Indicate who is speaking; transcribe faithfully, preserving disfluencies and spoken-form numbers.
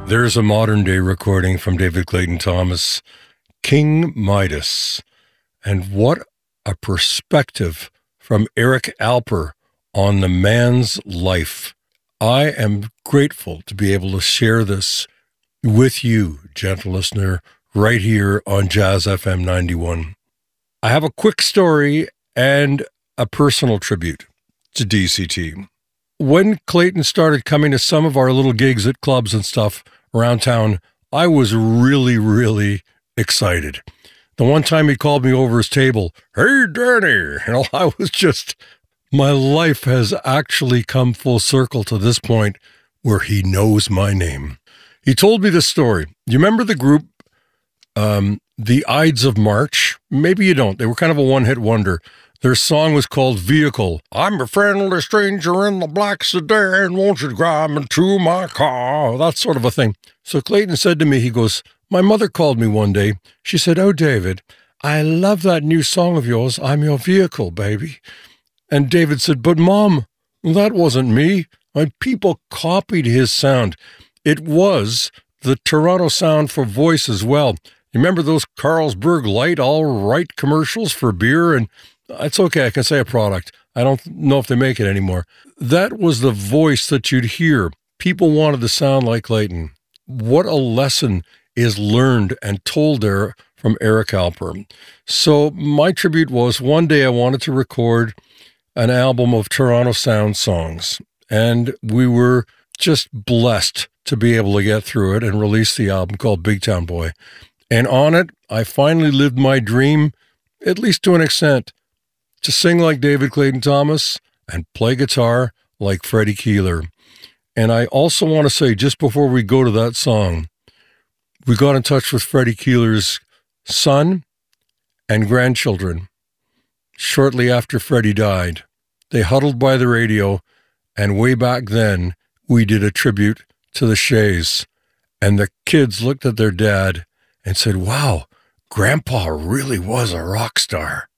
Speaker 1: There's a modern-day recording from David Clayton Thomas, King Midas. And what a perspective from Eric Alper on the man's life. I am grateful to be able to share this with you, gentle listener, right here on Jazz F M ninety-one. I have a quick story and a personal tribute to D C T. When Clayton started coming to some of our little gigs at clubs and stuff around town, I was really, really excited. The one time he called me over his table, "Hey, Danny," you know, I was just, my life has actually come full circle to this point where he knows my name. He told me this story. You remember the group, um, the Ides of March? Maybe you don't. They were kind of a one-hit wonder. Their song was called Vehicle. I'm a friendly stranger in the black sedan. Won't you grab into my car? That sort of a thing. So Clayton said to me, he goes, my mother called me one day. She said, "Oh, David, I love that new song of yours. I'm your vehicle, baby." And David said, "But Mom, that wasn't me." And people copied his sound. It was the Toronto sound for voice as well. You remember those Carlsberg Light All Right commercials for beer? And it's okay, I can say a product. I don't know if they make it anymore. That was the voice that you'd hear. People wanted to sound like Clayton. What a lesson is learned and told there from Eric Alper. So my tribute was, one day I wanted to record an album of Toronto sound songs, and we were just blessed to be able to get through it and release the album called Big Town Boy. And on it, I finally lived my dream, at least to an extent, to sing like David Clayton Thomas and play guitar like Freddie Keeler. And I also want to say, just before we go to that song, we got in touch with Freddie Keeler's son and grandchildren shortly after Freddie died. They huddled by the radio, and way back then, we did a tribute to the Shays. And the kids looked at their dad and said, "Wow, Grandpa really was a rock star."